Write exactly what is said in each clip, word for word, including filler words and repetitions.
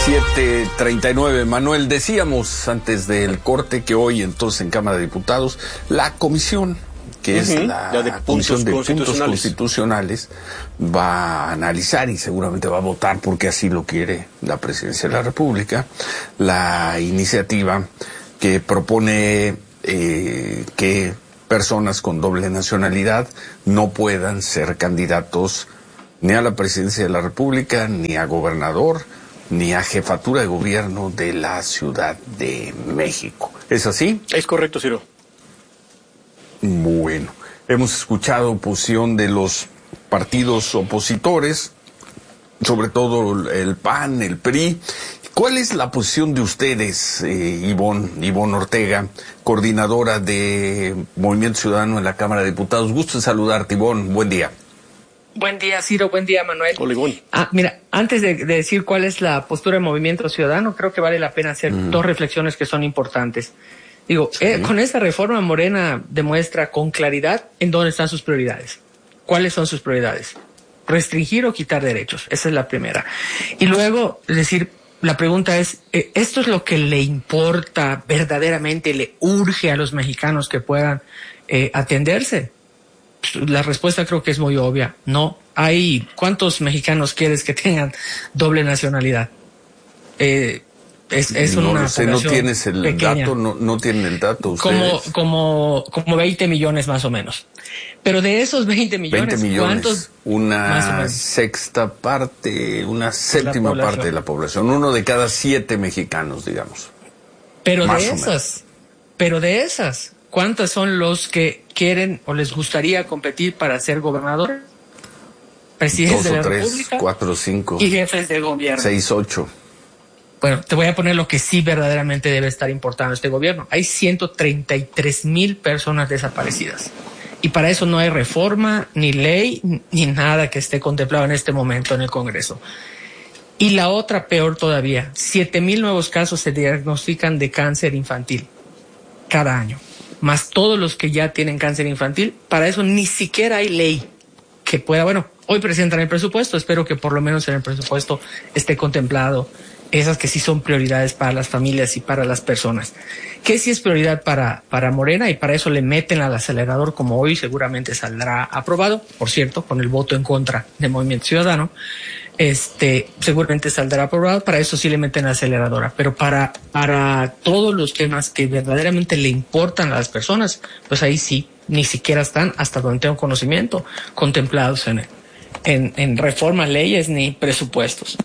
siete treinta y nueve. Manuel, decíamos antes del corte que hoy entonces en Cámara de Diputados la comisión, que es uh-huh. la, la de Comisión de Puntos Constitucionales, va a analizar y seguramente va a votar, porque así lo quiere la Presidencia de la República, la iniciativa que propone eh, que personas con doble nacionalidad no puedan ser candidatos ni a la Presidencia de la República, ni a gobernador, ni a jefatura de gobierno de la Ciudad de México. ¿Es así? Es correcto, Ciro. Bueno, hemos escuchado oposición de los partidos opositores, sobre todo el P A N, el P R I. ¿Cuál es la posición de ustedes, eh, Ivonne, Ivonne Ortega, coordinadora de Movimiento Ciudadano en la Cámara de Diputados? Gusto en saludarte, Ivonne. Buen día. Buen día, Ciro. Buen día, Manuel. Hola, Ivonne. Ah, mira, antes de, de decir cuál es la postura del Movimiento Ciudadano, creo que vale la pena hacer mm. dos reflexiones que son importantes. Digo, sí. eh, con esta reforma Morena demuestra con claridad en dónde están sus prioridades. ¿Cuáles son sus prioridades? Restringir o quitar derechos. Esa es la primera. Y luego, es decir, la pregunta es, eh, ¿esto es lo que le importa verdaderamente, le urge a los mexicanos que puedan eh, atenderse? La respuesta creo que es muy obvia. No. Hay, ¿cuántos mexicanos quieres que tengan doble nacionalidad? Eh, es, es no una lo sé, no tienes el pequeña. dato, no, no tienen el dato ustedes. Como, como, como veinte millones más o menos. Pero de esos veinte millones, veinte millones, ¿cuántos? Una sexta parte, una séptima parte de la población, uno de cada siete mexicanos, digamos. Pero de esas, pero de esas, ¿cuántos son los que quieren o les gustaría competir para ser gobernador? Presidentes de la tres, República, cuatro, cinco, y jefes de gobierno. Seis, ocho. Bueno, te voy a poner lo que sí verdaderamente debe estar importando este gobierno. Hay ciento treinta y tres mil personas desaparecidas. Y para eso no hay reforma, ni ley, ni nada que esté contemplado en este momento en el Congreso. Y la otra, peor todavía, siete mil nuevos casos se diagnostican de cáncer infantil cada año, más todos los que ya tienen cáncer infantil. Para eso ni siquiera hay ley que pueda, bueno, hoy presentan el presupuesto, espero que por lo menos en el presupuesto esté contemplado esas que sí son prioridades para las familias y para las personas. Que sí es prioridad para, para Morena, y para eso le meten al acelerador, como hoy seguramente saldrá aprobado, por cierto, con el voto en contra de Movimiento Ciudadano, este, seguramente saldrá aprobado, para eso sí le meten la aceleradora. Pero para, para todos los temas que verdaderamente le importan a las personas, pues ahí sí, ni siquiera están, hasta donde tengo conocimiento, contemplados en, en, en reformas, leyes ni presupuestos.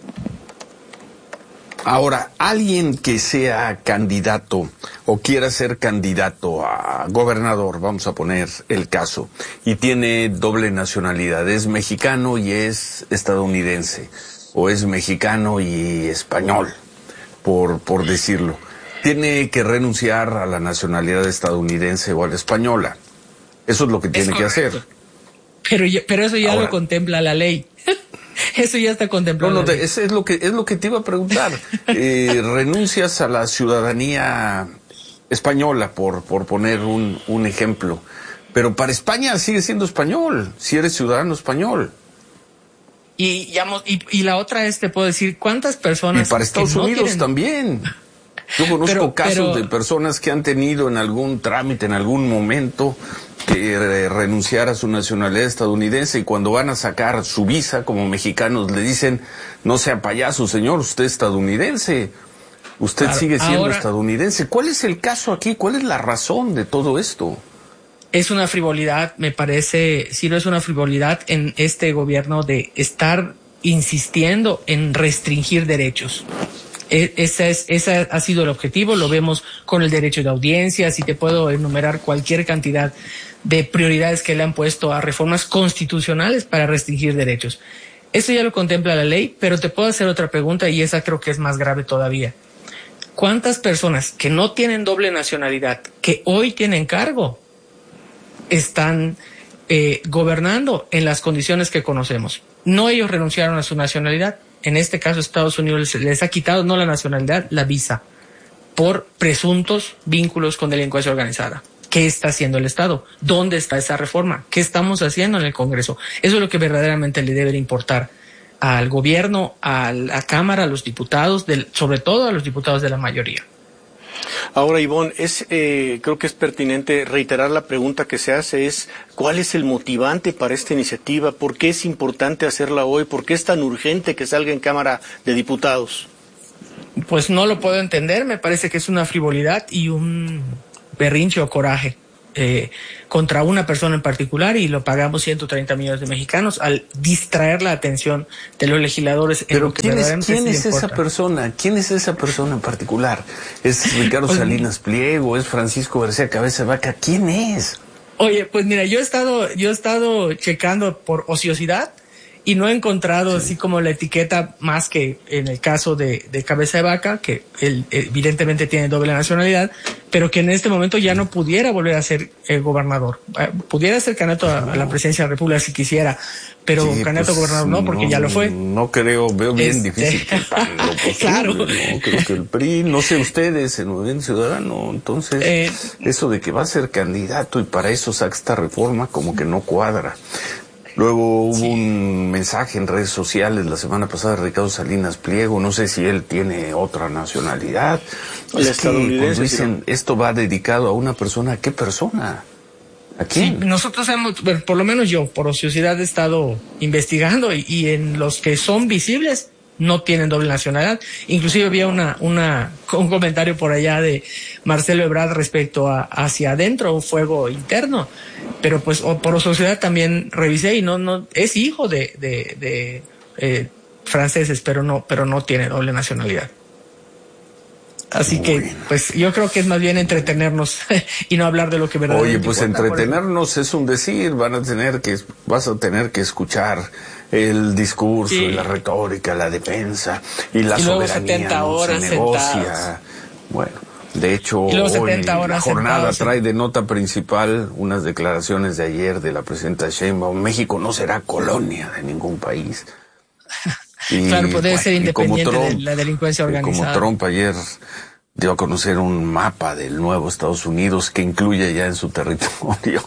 Ahora, alguien que sea candidato o quiera ser candidato a gobernador, vamos a poner el caso, y tiene doble nacionalidad, es mexicano y es estadounidense, o es mexicano y español, por, por decirlo, tiene que renunciar a la nacionalidad estadounidense o a la española. Eso es lo que tiene que hacer. Pero, pero eso ya Ahora, lo contempla la ley. Eso ya está contemplado. No, no, eso es lo que es lo que te iba a preguntar. Eh, renuncias a la ciudadanía española, por por poner un, un ejemplo, pero para España sigue siendo español, si eres ciudadano español. Y, digamos, y, y la otra es, te puedo decir, ¿cuántas personas? Y para Estados no Unidos tienen... también. Yo conozco pero, casos pero... de personas que han tenido en algún trámite, en algún momento, que renunciar a su nacionalidad estadounidense, y cuando van a sacar su visa como mexicanos le dicen: no sea payaso, señor, usted es estadounidense, usted claro, sigue siendo ahora, estadounidense. ¿Cuál es el caso aquí? ¿Cuál es la razón de todo esto? Es una frivolidad, me parece, si no es una frivolidad en este gobierno de estar insistiendo en restringir derechos. Ese es, ese ha sido el objetivo, lo vemos con el derecho de audiencia, si te puedo enumerar cualquier cantidad de prioridades que le han puesto a reformas constitucionales para restringir derechos. Eso ya lo contempla la ley, pero te puedo hacer otra pregunta, y esa creo que es más grave todavía. ¿Cuántas personas que no tienen doble nacionalidad, que hoy tienen cargo, están eh, gobernando en las condiciones que conocemos? No ellos renunciaron a su nacionalidad. En este caso, Estados Unidos les ha quitado no la nacionalidad, la visa, por presuntos vínculos con delincuencia organizada. ¿Qué está haciendo el Estado? ¿Dónde está esa reforma? ¿Qué estamos haciendo en el Congreso? Eso es lo que verdaderamente le debe importar al gobierno, a la Cámara, a los diputados, del, sobre todo a los diputados de la mayoría. Ahora, Ivonne, es, eh, creo que es pertinente reiterar la pregunta que se hace, es ¿cuál es el motivante para esta iniciativa? ¿Por qué es importante hacerla hoy? ¿Por qué es tan urgente que salga en Cámara de Diputados? Pues no lo puedo entender, me parece que es una frivolidad y un berrinche o coraje eh, contra una persona en particular, y lo pagamos ciento treinta millones de mexicanos al distraer la atención de los legisladores. Pero en lo que ¿quién es, ¿quién es esa persona? ¿Quién es esa persona en particular? ¿Es Ricardo pues, Salinas Pliego? ¿Es Francisco García Cabeza de Vaca? ¿Quién es? Oye, pues mira, yo he estado, yo he estado checando por ociosidad y no he encontrado sí. así como la etiqueta, más que en el caso de, de Cabeza de Vaca, que él evidentemente tiene doble nacionalidad, pero que en este momento ya no pudiera volver a ser eh, gobernador. Eh, pudiera ser candidato a, a la presidencia de la República si quisiera, pero sí, candidato pues, a gobernador no, porque no, ya lo fue. No creo, veo bien este... difícil que el P A N lo posible, claro. ¿no? Creo que el P R I, no sé ustedes, el Movimiento Ciudadano, entonces eh, eso de que va a ser candidato y para eso saca esta reforma como que no cuadra. Luego hubo sí. un mensaje en redes sociales la semana pasada de Ricardo Salinas Pliego, no sé si él tiene otra nacionalidad. El es que cuando dicen sí. esto va dedicado a una persona, ¿a qué persona? ¿A quién? Sí, nosotros hemos, bueno, por lo menos yo, por ociosidad he estado investigando y, y en los que son visibles no tienen doble nacionalidad. Inclusive había una, una, un comentario por allá de Marcelo Ebrard respecto a hacia adentro, un fuego interno. Pero pues por sociedad también revisé y no, no, es hijo de, de, de eh, franceses, pero no, pero no tiene doble nacionalidad. Así Muy que, bien. pues yo creo que es más bien entretenernos y no hablar de lo que verdaderamente Oye, pues importa, entretenernos es un decir, van a tener que, vas a tener que escuchar el discurso, sí. y la retórica, la defensa y la y soberanía setenta horas no se negocia. Sentados. Bueno, de hecho, hoy la jornada trae de nota principal unas declaraciones de ayer de la presidenta Sheinbaum. México no será colonia de ningún país. Y, claro, puede bueno, ser independiente Trump, de la delincuencia organizada. Como Trump ayer dio a conocer un mapa del nuevo Estados Unidos que incluye ya en su territorio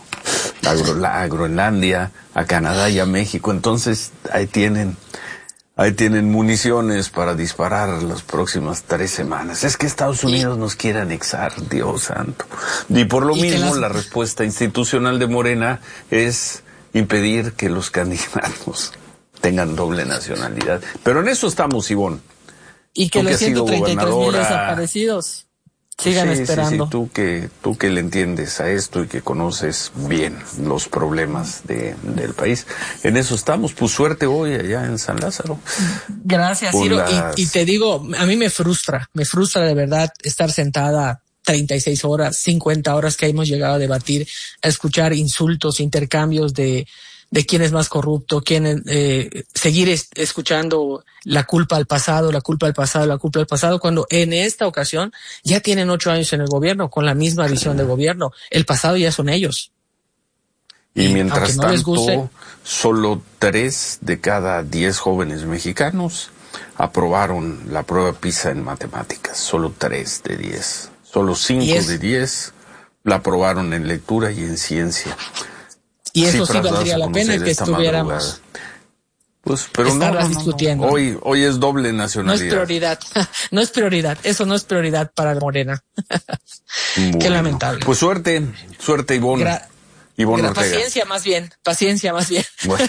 a, a Groenlandia, a Canadá y a México. Entonces ahí tienen, ahí tienen municiones para disparar las próximas tres semanas. Es que Estados Unidos y, nos quiere anexar, Dios santo. Y por lo mismo las... la respuesta institucional de Morena es impedir que los candidatos tengan doble nacionalidad. Pero en eso estamos, Ivonne. Y que los ciento treinta y tres mil desaparecidos sigan sí, esperando. Sí, sí, tú que, tú que le entiendes a esto y que conoces bien los problemas de, del país. En eso estamos. Pues suerte hoy allá en San Lázaro. Gracias, Ciro. Las... Y, y te digo, a mí me frustra, me frustra de verdad estar sentada treinta y seis horas, cincuenta horas que hemos llegado a debatir, a escuchar insultos, intercambios de de quién es más corrupto, quién eh, seguir es, escuchando la culpa al pasado, la culpa al pasado, la culpa al pasado, cuando en esta ocasión ya tienen ocho años en el gobierno, con la misma visión de gobierno. El pasado ya son ellos. Y, y mientras no tanto, guste, solo tres de cada diez jóvenes mexicanos aprobaron la prueba PISA en matemáticas. Solo tres de diez. Solo cinco es, de diez la aprobaron en lectura y en ciencia. Y eso sí valdría la pena que estuviéramos. Pues, pero no, no, discutiendo. No, hoy, hoy es doble nacionalidad. No es prioridad, no es prioridad, eso no es prioridad para Morena. Bueno, qué lamentable. Pues suerte, suerte Ivonne. Gra Ivonne Ortega. Paciencia más bien, paciencia más bien. Bueno.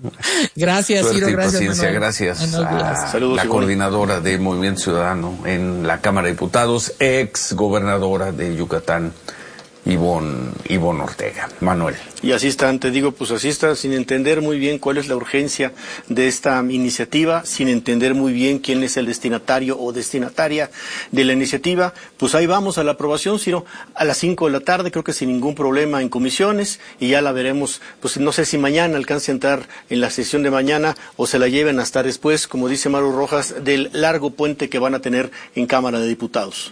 Gracias, suerte Ciro, y gracias. Paciencia, Manuel. gracias a Saludos, la Ivonne. coordinadora de Movimiento Ciudadano en la Cámara de Diputados, ex gobernadora de Yucatán, Ivonne, Ivonne Ortega. Manuel. Y así están, te digo, pues así está, sin entender muy bien cuál es la urgencia de esta iniciativa, sin entender muy bien quién es el destinatario o destinataria de la iniciativa, pues ahí vamos a la aprobación, Ciro, a las cinco de la tarde, creo que sin ningún problema en comisiones, y ya la veremos, pues no sé si mañana alcance a entrar en la sesión de mañana o se la lleven hasta después, como dice Maru Rojas, del largo puente que van a tener en Cámara de Diputados.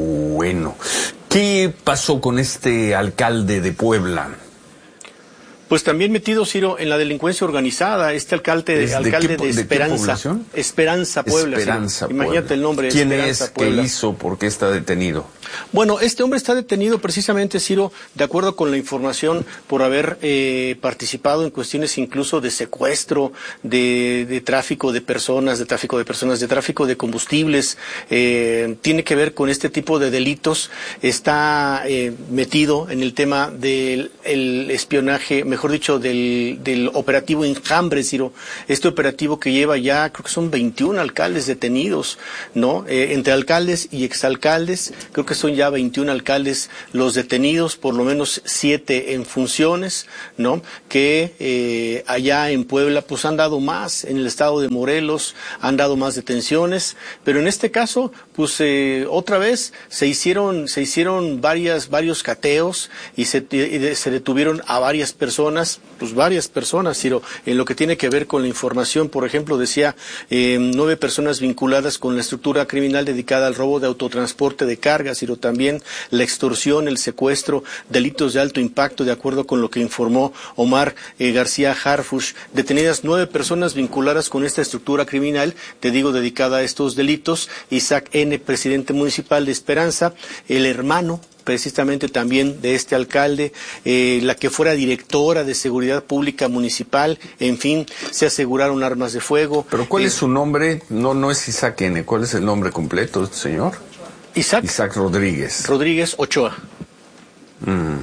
Bueno, ¿qué pasó con este alcalde de Puebla? Pues también metido, Ciro, en la delincuencia organizada, este alcalde, de, alcalde qué, de Esperanza. ¿De Esperanza Puebla. Esperanza Ciro. Imagínate el nombre. ¿Quién Esperanza es? Puebla. ¿Qué hizo? ¿Por qué está detenido? Bueno, este hombre está detenido precisamente, Ciro, de acuerdo con la información, por haber eh, participado en cuestiones incluso de secuestro, de, de tráfico de personas, de tráfico de personas, de tráfico de combustibles. Eh, tiene que ver con este tipo de delitos. Está eh, metido en el tema del el espionaje, mejor dicho, del, del operativo Enjambre, Ciro. Este operativo que lleva ya, creo que son veintiún alcaldes detenidos, ¿no? Eh, entre alcaldes y exalcaldes, creo que son ya veintiún alcaldes los detenidos, por lo menos siete en funciones, ¿no? Que eh, allá en Puebla pues han dado más, en el estado de Morelos han dado más detenciones, pero en este caso pues eh, otra vez se hicieron se hicieron varias varios cateos y se, y se detuvieron a varias personas, pues varias personas, Ciro, en lo que tiene que ver con la información. Por ejemplo, decía eh, nueve personas vinculadas con la estructura criminal dedicada al robo de autotransporte de cargas, Ciro, también la extorsión, el secuestro, delitos de alto impacto, de acuerdo con lo que informó Omar eh, García Harfuch. Detenidas nueve personas vinculadas con esta estructura criminal, te digo, dedicada a estos delitos. Isaac N., presidente municipal de Esperanza, el hermano precisamente también de este alcalde, eh, la que fuera directora de Seguridad Pública Municipal, en fin, se aseguraron armas de fuego. ¿Pero cuál eh, es su nombre? No, no es Isaac N., ¿cuál es el nombre completo de este señor? Isaac, Isaac Rodríguez. Rodríguez Ochoa. Mm.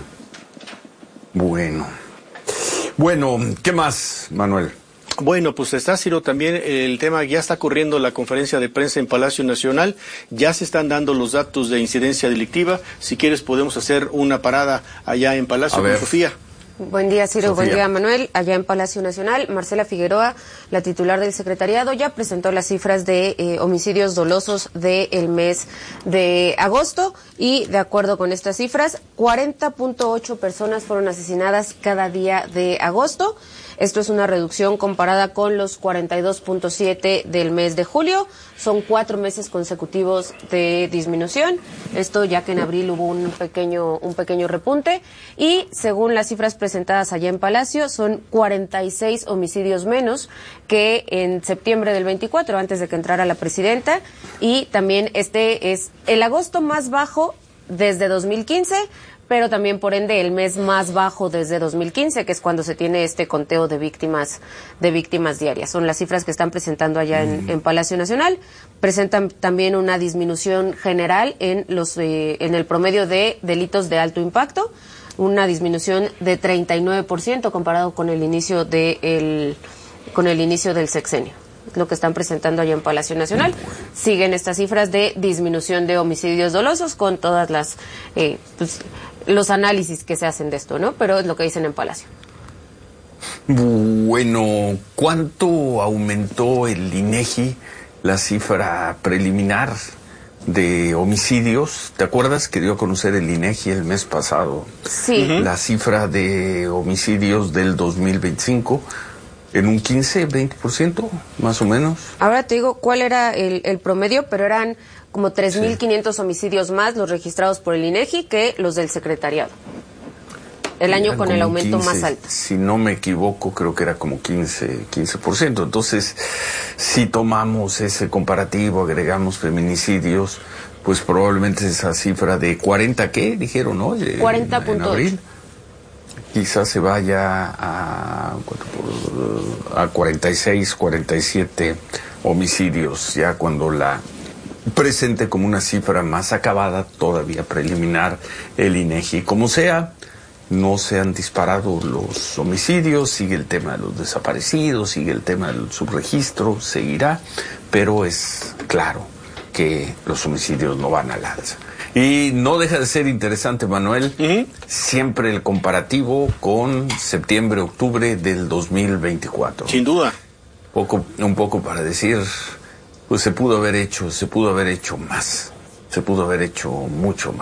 Bueno. Bueno, ¿qué más, Manuel? Bueno, pues está, Ciro, también el tema, ya está corriendo la conferencia de prensa en Palacio Nacional, ya se están dando los datos de incidencia delictiva. Si quieres podemos hacer una parada allá en Palacio con Sofía. Buen día, Ciro. Sofía. Buen día, Manuel. Allá en Palacio Nacional, Marcela Figueroa, la titular del secretariado, ya presentó las cifras de eh, homicidios dolosos del mes de agosto y, de acuerdo con estas cifras, cuarenta punto ocho personas fueron asesinadas cada día de agosto. Esto es una reducción comparada con los cuarenta y dos punto siete del mes de julio. Son cuatro meses consecutivos de disminución. Esto ya que en abril hubo un pequeño, un pequeño repunte. Y según las cifras presentadas allá en Palacio, son cuarenta y seis homicidios menos que en septiembre del veinticuatro, antes de que entrara la presidenta. Y también este es el agosto más bajo desde dos mil quince, pero también por ende el mes más bajo desde dos mil quince, que es cuando se tiene este conteo de víctimas de víctimas diarias. Son las cifras que están presentando allá en, en Palacio Nacional. Presentan también una disminución general en los eh, en el promedio de delitos de alto impacto, una disminución de treinta y nueve por ciento comparado con el inicio de el con el inicio del sexenio. Lo que están presentando allá en Palacio Nacional. Siguen estas cifras de disminución de homicidios dolosos con todas las eh, pues, los análisis que se hacen de esto, ¿no? Pero es lo que dicen en Palacio. Bueno, ¿cuánto aumentó el INEGI la cifra preliminar de homicidios? ¿Te acuerdas que dio a conocer el INEGI el mes pasado? Sí. La cifra de homicidios del dos mil veinticinco en un quince, veinte por ciento, más o menos. Ahora te digo cuál era el, el promedio, pero eran como tres mil quinientos sí. homicidios más los registrados por el INEGI que los del secretariado. El año con el aumento quince, más alto. Si no me equivoco, creo que era como quince, quince por ciento. Entonces, si tomamos ese comparativo, agregamos feminicidios, pues probablemente esa cifra de cuarenta, ¿qué? Dijeron, ¿no? cuarenta punto ocho. Quizás se vaya a, a cuarenta y seis, cuarenta y siete homicidios, ya cuando la presente como una cifra más acabada, todavía preliminar, el INEGI. Como sea, no se han disparado los homicidios, sigue el tema de los desaparecidos, sigue el tema del subregistro, seguirá, pero es claro que los homicidios no van al alza. Y no deja de ser interesante, Manuel, uh-huh. siempre el comparativo con septiembre, octubre del dos mil veinticuatro. Sin duda. Poco, un poco para decir, pues se pudo haber hecho, se pudo haber hecho más, se pudo haber hecho mucho más.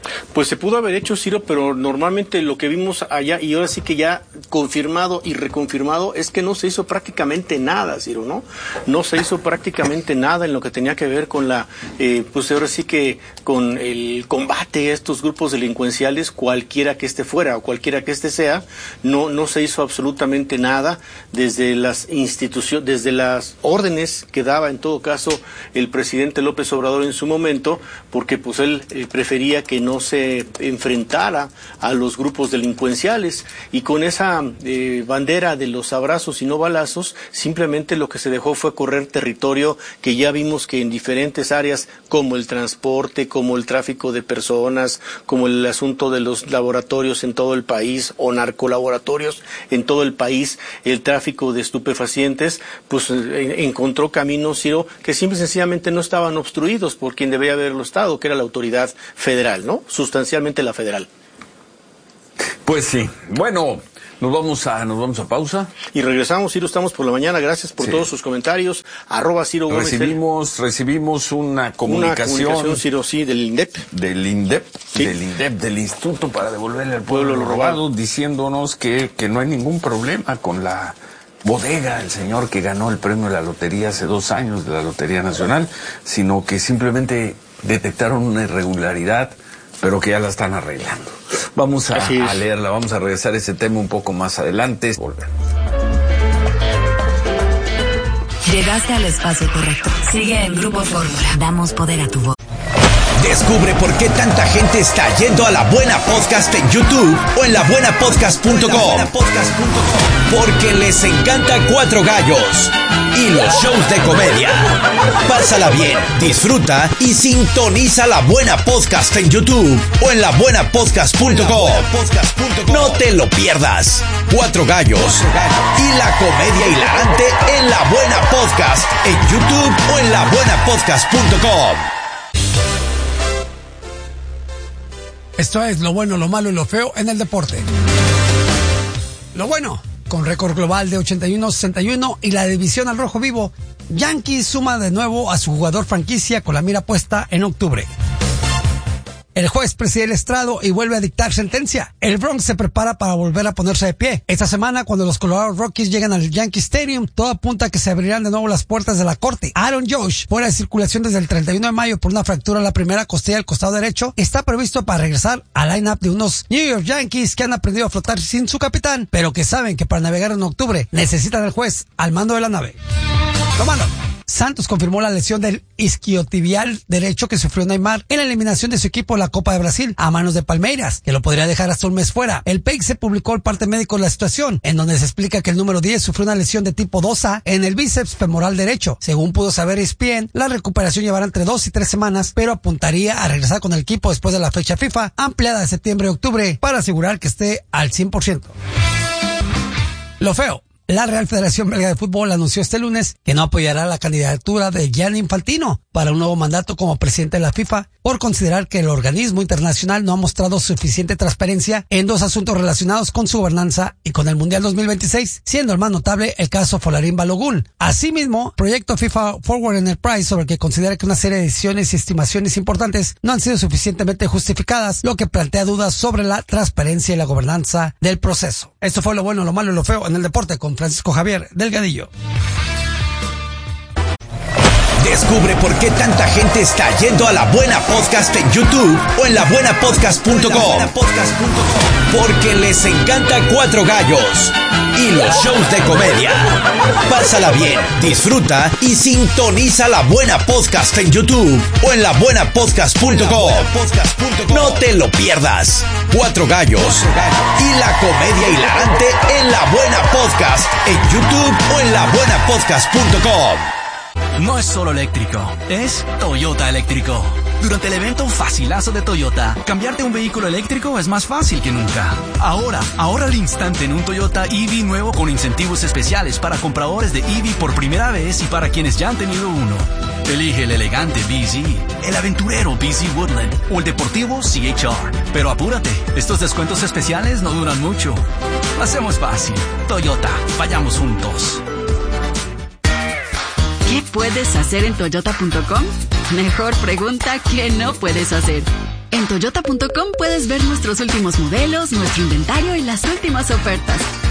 Pues se pudo haber hecho, Ciro, pero normalmente lo que vimos allá, y ahora sí que ya confirmado y reconfirmado, es que no se hizo prácticamente nada, Ciro, ¿no? No se hizo prácticamente nada en lo que tenía que ver con la, eh, pues ahora sí que con el combate a estos grupos delincuenciales, cualquiera que este fuera o cualquiera que este sea, no, no se hizo absolutamente nada desde las instituciones, desde las órdenes que daba en todo caso el presidente López Obrador en su momento, porque pues él eh, prefería que no se enfrentara a los grupos delincuenciales, y con esa eh, bandera de los abrazos y no balazos, simplemente lo que se dejó fue correr territorio que ya vimos que en diferentes áreas, como el transporte, como el tráfico de personas, como el asunto de los laboratorios en todo el país o narcolaboratorios en todo el país, el tráfico de estupefacientes, pues eh, encontró caminos, Ciro, que simple y sencillamente no estaban obstruidos por quien debía haberlo estado, que era la autoridad federal, ¿no? Sustancialmente la federal. Pues sí. Bueno, nos vamos a nos vamos a pausa. Y regresamos, Ciro, estamos por la mañana. Gracias por sí. todos sus comentarios. Arroba Ciro Gómez. Recibimos, recibimos una comunicación. Una comunicación, Ciro, sí, del INDEP. Del INDEP, sí. del INDEP, del Instituto para devolverle al pueblo, pueblo lo robado, robado, diciéndonos que, que no hay ningún problema con la bodega, el señor que ganó el premio de la lotería hace dos años de la Lotería Nacional, sino que simplemente detectaron una irregularidad, pero que ya la están arreglando. Vamos a, a leerla, vamos a regresar a ese tema un poco más adelante. Volvemos. Llegaste al espacio correcto. Sigue en Grupo Fórmula. Damos poder a tu voz. Descubre por qué tanta gente está yendo a La Buena Podcast en YouTube o en la buena podcast punto com. Porque les encanta Cuatro Gallos y los shows de comedia. Pásala bien, disfruta y sintoniza La Buena Podcast en YouTube o en la buena podcast punto com. No te lo pierdas. Cuatro Gallos y la comedia hilarante en La Buena Podcast en YouTube o en la buena podcast punto com. Esto es lo bueno, lo malo y lo feo en el deporte. Lo bueno, con récord global de ochenta y uno sesenta y uno y la división al rojo vivo, Yankees suma de nuevo a su jugador franquicia con la mira puesta en octubre. El juez preside el estrado y vuelve a dictar sentencia. El Bronx se prepara para volver a ponerse de pie. Esta semana, cuando los Colorado Rockies llegan al Yankee Stadium, todo apunta a que se abrirán de nuevo las puertas de la corte. Aaron Judge, fuera de circulación desde el treinta y uno de mayo por una fractura en la primera costilla del costado derecho, está previsto para regresar al line-up de unos New York Yankees que han aprendido a flotar sin su capitán, pero que saben que para navegar en octubre necesitan al juez al mando de la nave. Tomando. Santos confirmó la lesión del isquiotibial derecho que sufrió Neymar en la eliminación de su equipo en la Copa de Brasil a manos de Palmeiras, que lo podría dejar hasta un mes fuera. El P E I C publicó el parte médico de la situación, en donde se explica que el número diez sufrió una lesión de tipo dos A en el bíceps femoral derecho. Según pudo saber E S P N, la recuperación llevará entre dos y tres semanas, pero apuntaría a regresar con el equipo después de la fecha FIFA, ampliada de septiembre y octubre, para asegurar que esté al cien por ciento. Lo feo. La Real Federación Belga de Fútbol anunció este lunes que no apoyará la candidatura de Gianni Infantino para un nuevo mandato como presidente de la FIFA por considerar que el organismo internacional no ha mostrado suficiente transparencia en dos asuntos relacionados con su gobernanza y con el Mundial dos mil veintiséis, siendo el más notable el caso Folarin Balogun. Asimismo, proyecto FIFA Forward Enterprise sobre el que considera que una serie de decisiones y estimaciones importantes no han sido suficientemente justificadas, lo que plantea dudas sobre la transparencia y la gobernanza del proceso. Esto fue lo bueno, lo malo y lo feo en el deporte con Francisco Javier Delgadillo. Descubre por qué tanta gente está yendo a La Buena Podcast en YouTube o en la buena podcast punto com. Porque les encanta Cuatro Gallos y los shows de comedia. Pásala bien, disfruta y sintoniza La Buena Podcast en YouTube o en la buena podcast punto com. No te lo pierdas. Cuatro Gallos y la comedia hilarante en La Buena Podcast en YouTube o en la buena podcast punto com. No es solo eléctrico, es Toyota eléctrico. Durante el evento Facilazo de Toyota, cambiarte un vehículo eléctrico es más fácil que nunca. Ahora, ahora al instante en un Toyota E V nuevo con incentivos especiales para compradores de E V por primera vez y para quienes ya han tenido uno. Elige el elegante B Z, el aventurero B Z Woodland o el deportivo C H R. Pero apúrate, estos descuentos especiales no duran mucho. Hacemos fácil. Toyota, vayamos juntos. ¿Qué puedes hacer en toyota punto com? Mejor pregunta que no puedes hacer. En toyota punto com puedes ver nuestros últimos modelos, nuestro inventario y las últimas ofertas.